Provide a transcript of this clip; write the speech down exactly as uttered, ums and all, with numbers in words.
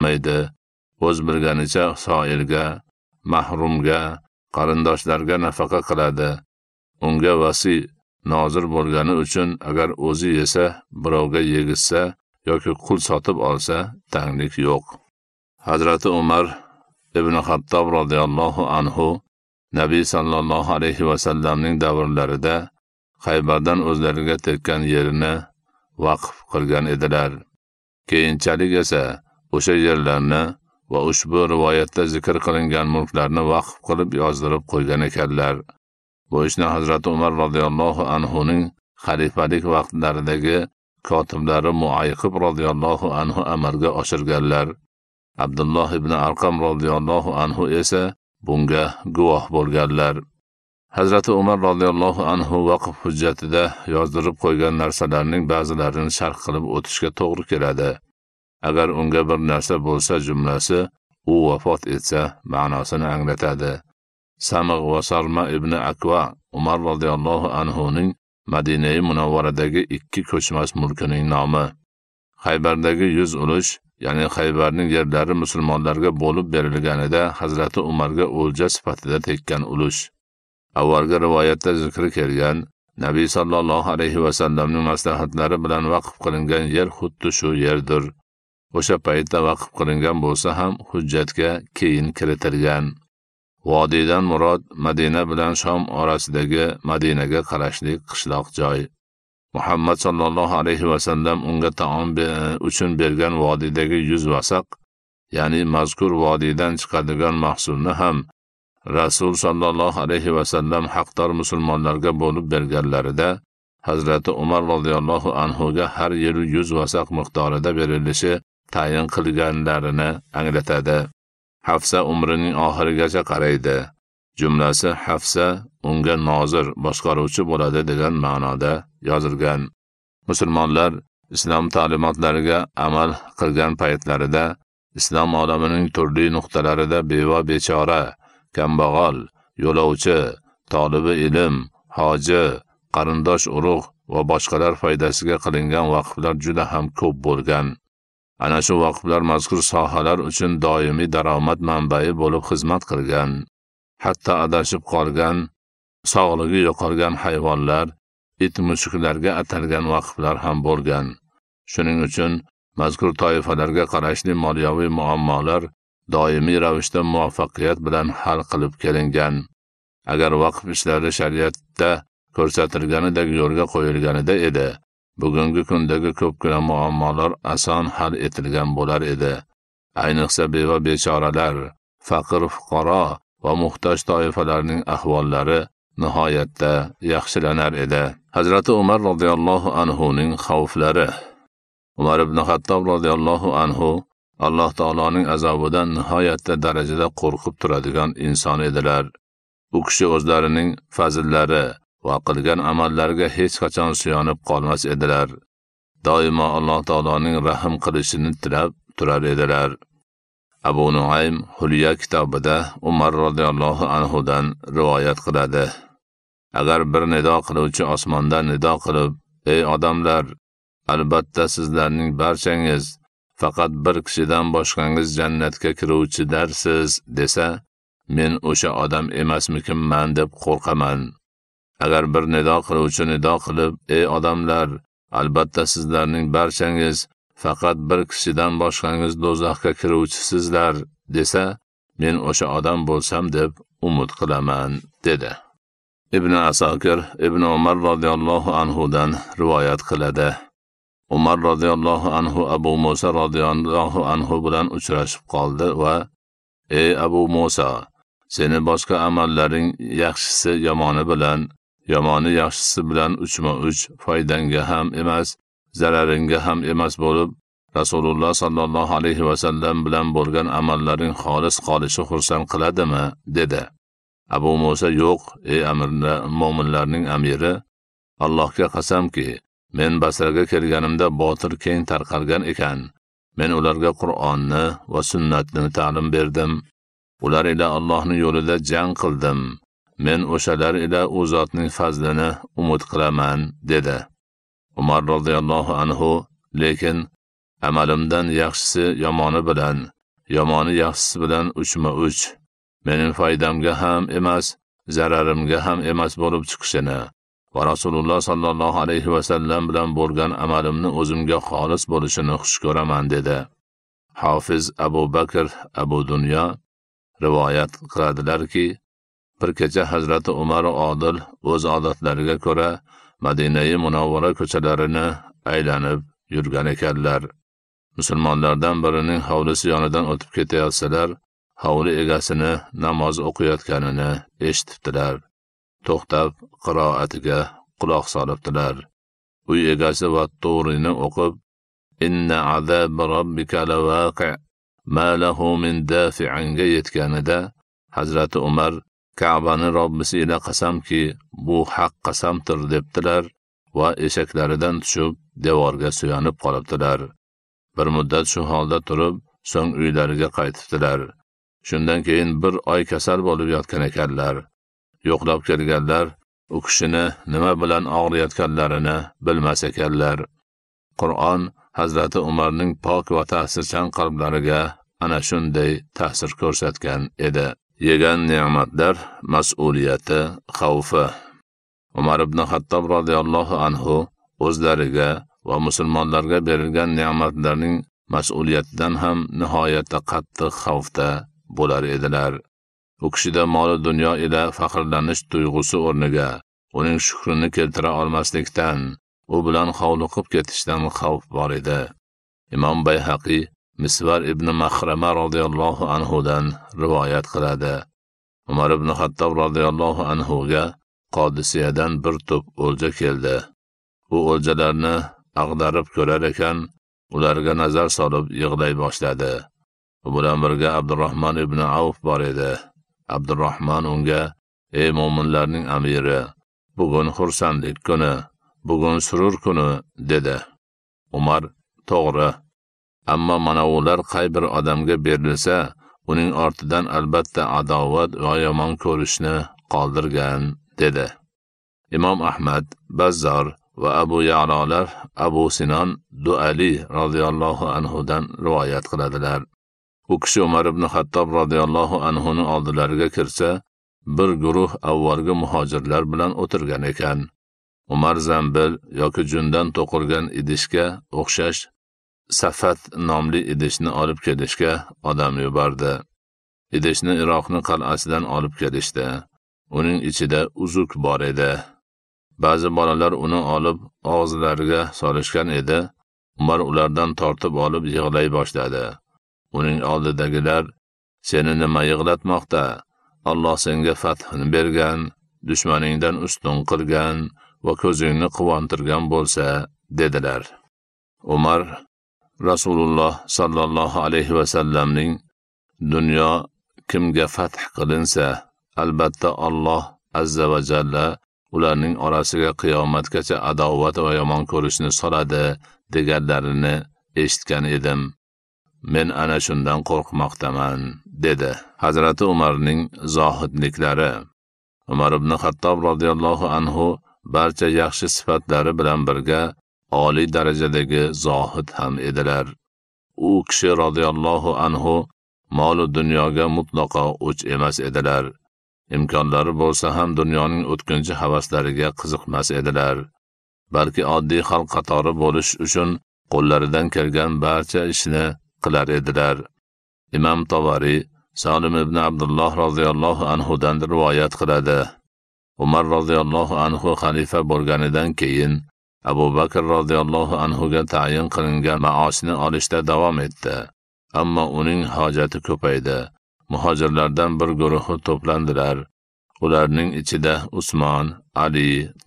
olmaydi. O'z bilganicha soilga, mahrumga, qarindoshlarga nafaqa qiladi. Unga vasi nozir bo'lgani uchun agar o'zi yesa, birovga yegizsa yoki qul sotib olsa, tanglik yo'q. Hazrati Umar ibn Xattob radhiyallohu anhu Nabiy sallallohu alayhi va sallamning davrlarida Xaybardan o'zlariga tekkan yerini vaqf qilgan edilar. Keyinchalik esa o'sha yerlarni va ushbu rivoyatda zikr qilingan mulklarni vaqf qilib yozdirib qo'ygan ekanlar. Bu ishni Hazrati Umar radhiyallohu anhuning xalifalik vaqtlaridagi kotiblari Muayqib radhiyallohu anhu amalga oshirganlar. Abdulloh ibn Arqam radhiyallohu anhu esa bunga guvoh bo'lganlar. Hazrati Umar radhiyallohu anhu vaqf hujjatida yozdirib qo'ygan narsalarning ba'zilarini sharh qilib o'tishga to'g'ri keladi. Agar unga bir narsa bo'lsa jumlasi u vafot etsa ma'nosini anglatadi. Samigh va Sarma ibn Akva Umar radhiyallohu anhuning Madina-i Munawvaradagi ikki ko'chmas mulkining nomi. Xaybardagi yuz ulush, ya'ni Xaybarning yerlari musulmonlarga bo'lib berilganida Hazrati Umarga o'lja sifatida tekkan ulush. Avvalgi rivoyatda zikri kelgan Nabiy sallallohu alayhi va sallamning maslahatlari bilan vaqf qilingan yer xuddi shu yerdir. O'sha paytda vaqf qilingan bo'lsa ham hujjatga keyin kiritilgan. Vodiydan murod Madina bilan Shom orasidagi Madinaga qarashli qishloq joy. Muhammad sallallohu alayhi va sallam unga taom uchun bergan vodiydagi yuz vasaq, ya'ni mazkur vodiydan chiqadigan mahsulni ham Rasul sallallohu alayhi va sallam haqdor musulmonlarga bo'lib berganlarida Hazrati Umar radhiyallohu anhuga har yili yuz vasaq miqdorida berilishi tayin qilganlarini anglatadi. Hafsa umrining oxirigacha qaraydi. Jumlasi Hafsa unga nozir, boshqaruvchi bo'ladi degan ma'noda yozilgan. Musulmonlar islom ta'limotlariga amal qilgan paytlarida islom olamining turli nuqtalarida beva bechora, kambag'al, yo'lovchi, tolibi ilm, hoji, qarindosh urug' va boshqalar foydasiga qilingan vaqflar juda ham ko'p bo'lgan. Ana shu vaqflar mazkur sohalar uchun doimiy daromad manbai bo'lib xizmat qilgan. Hatto adashib qolgan, sog'ligi yo'qolgan hayvonlar, it-mushuklarga atalgan vaqflar ham bo'lgan. Shuning uchun mazkur toifalarga qarashli moliyaviy muammolar doimiy ravishda muvaffaqiyat bilan hal qilib kelingan. Agar vaqf ishlari shariatda ko'rsatilganidek yo'lga qo'yilganida edi, bugungi kundagi ko'pgina muammolar oson hal etilgan bo'lar edi. Ayniqsa beva bechoralar, faqir fuqaro va muhtoj toifalarning ahvollari nihoyatda yaxshilanar edi. Hazrati Umar radhiyallohu anhuning xavflari. Umar ibn Xattob radhiyallohu anhu Alloh taoloning azobidan nihoyatda darajada qo'rqib turadigan inson edilar. U kishi o'zlarining fazillari va qilgan amallariga hech qachon suyanib qolmas edilar. Doimo Alloh taoloning rahim qilishini tilab turar edilar. Abu Nuaym Hulya kitobida Umar radhiyallohu anhudan rivoyat qiladi. Agar bir nido qiluvchi osmondan nido qilib, ey odamlar, albatta sizlarning barchangiz faqat bir kishidan boshqangiz jannatga kiruvchidarsiz desa, men o'sha odam emasmikinman deb qo'rqaman. Agar bir nido qiluvchi nido qilib, ey odamlar, albatta sizlarning barchangiz faqat bir kishidan boshqangiz do'zaxga kiruvchisizlar desa, men o'sha odam bo'lsam deb umid qilaman dedi. Ibn Asakir Ibn Umar radhiyallohu anhudan rivoyat qiladi. Umar radhiyallohu anhu Abu Musa radhiyallohu anhu bilan uchrashib qoldi va ey Abu Musa, seni boshqa amallaring yaxshisi yomoni bilan, yomoni yaxshisi bilan uchma uch foydanga ham emas, zararinga ham emas bo'lib, Rasululloh sallallohu alayhi va sallam bilan bo'lgan amallaring xolis qolishi xursand qiladimi? dedi. Abu Musa yo'q, ey amirlar, mo'minlarning amiri, Allohga qasamki, men Basraga kelganimda botir keng tarqalgan ekan. Men ularga Qur'onni va sunnatni ta'lim berdim. Ular ila Allohning yo'lida jang qildim. Men o'shalar ila u zotning fazlini umid qilaman, dedi. Umar radhiyallohu anhu, lekin amalimdan yaxshisi yomoni bilan, yomoni yaxshisi bilan uchma uch, mening foydamga ham emas, zararimga ham emas bo'lib chiqishini va Rasululloh sallallohu alayhi va sallam bilan bo'lgan amalimni o'zimga xolis bo'lishini xush ko'raman dedi. Hofiz Abu Bakr Abu Dunyo rivoyat qiladilarki, bir kecha Hazrati Umar Odil o'z odatlariga ko'ra Madina-i Munawvara ko'chalarini aylanib yurgan ekanlar. Musulmonlardan birining hovlisi yonidan o'tib ketayotsalar, hovli egasini namoz o'qiyotganini eshitibdilar. To'xtab qiroatiga quloq solibdilar. Uy egasi va Turini o'qib, "Inna azab robbika lawaqi' ma lahu min dafi'anga" yetganida Hazrati Umar Ka'bani Robbisi ila qasamki, bu haq qasamdir debdilar va eshaklaridan tushib devorga suyanib qolibdilar. Bir muddat shu holda turib, so'ng uylariga qaytibdilar. Shundan keyin bir oy kasal bo'lib yotgan ekanlar. Yo'qlab kelganlar u kishini nima bilan og'riyotganlarini bilmas ekanlar. Qur'on Hazrati Umarning pok va ta'sirchan qalblariga ana shunday ta'sir ko'rsatgan edi. Yegan ne'matlar mas'uliyati, xavfi. Umar ibn Xattob radhiyallohu anhu o'zlariga va musulmonlarga berilgan ne'matlarning mas'uliyatidan ham nihoyatda qattiq xavfda bo'lar edilar. U kishida mol dunyo ila faxrlanish tuyg'usi o'rniga uning shukrini keltira olmaslikdan, u bilan hovliqib ketishdan xavf bor edi. Imom Bayhaqi Misvar ibn Mahrama radhiyallohu anhudan rivoyat qiladi. Umar ibn Xattob radhiyallohu anhuga Qodisiyadan bir to'p o'lja keldi. U o'ljalarni ag'darib ko'rar ekan, ularga nazar solib yig'lay boshladi. U bilan birga Abdurrahmon ibn Avf bor edi. Abdurrahmon unga: "Ey mo'minlarning amiri, bugun xursandlik kuni, bugun surur kuni" dedi. Umar: "To'g'ri. Ammo mana ular qay bir odamga berilsa, uning ortidan albatta adovat va yomon ko'rishni qoldirgan" dedi. Imom Ahmad, Bazzor va Abu Ya'lolar Abu Sinon Duali radhiyallohu anhudan rivoyat qiladilar. U kishi Umar ibn Xattob radhiyallohu anhuning oldilariga kirsa, bir guruh avvalgi muhojirlar bilan o'tirgan ekan. Umar zambil yoki jundan to'qilgan idishga o'xshash Safat nomli idishni olib kelishga odam yubordi. Idishni Iroqning qal'asidan olib kelishdi. Uning ichida uzuk bor edi. Ba'zi bolalar uni olib og'izlariga solishgan edi. Umar ulardan tortib olib yig'lay boshladi. Uning oldidagilar: "Seni nima yig'latmoqda? Alloh senga fathni bergan, dushmaningdan ustun qilgan va ko'zingni quvontirgan bo'lsa" dedilar. Umar Rasululloh sallallohu alayhi va sallamning dunyo kimga fath qilinsa, albatta Alloh azza va jalla ularning orasiga qiyomatgacha adovat va yomon ko'rishni soladi deganlarini eshitgan edim. Men ana shundan qo'rqmoqdaman dedi. Hazrati Umarning zohidliklari. Umar ibn Xattob radhiyallohu anhu barcha yaxshi sifatlari bilan birga oliy darajadagi zohid ham edilar. U kishi radhiyallohu anhu mol dunyoga mutlaqo o'ch emas edilar. Imkonlari bo'lsa ham dunyoning o'tkinchi havaslariga qiziqmas edilar. Balki oddiy xalq qatori bo'lish uchun qo'llaridan kelgan barcha ishni qilar edilar. Imom Tabari Salim ibn Abdulloh radhiyallohu anhudan rivoyat qiladi. Umar radhiyallohu anhu xalifa bo'lganidan keyin Abu Bakr radhiyallohu anhuga tayin qilingan maoshni olishda davom etdi. Ammo uning hojati ko'paydi. Muhojirlardan bir guruhi to'plandilar. Ularning ichida Usmon, Ali,